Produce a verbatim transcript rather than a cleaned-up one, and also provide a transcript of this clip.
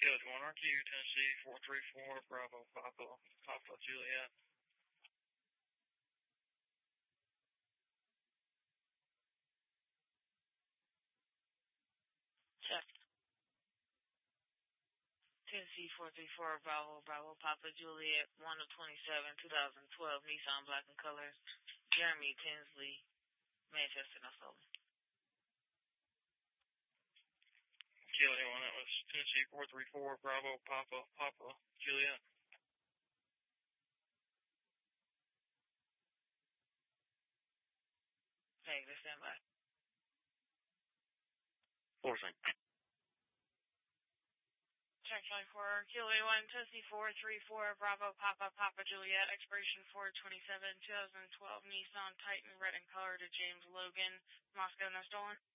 Kilo one R Q, Tennessee, four three four, Bravo, Papa, Papa, Juliet. Check. Tennessee four three four, Bravo, Bravo, Papa, Juliet, one of twenty-seven, twenty twelve, Nissan Black and Colors, Jeremy Tinsley, Manchester, no problem. Kilo one, that was Tennessee four three four, Bravo, Papa, Papa, Juliet. Hey, let's stand by. Forcing. Check five four, Kilo one, Tennessee four three four, Bravo, Papa, Papa, Juliet, expiration four twenty-seven, twenty twelve, Nissan Titan, red and color to James Logan, Moscow, no stolen.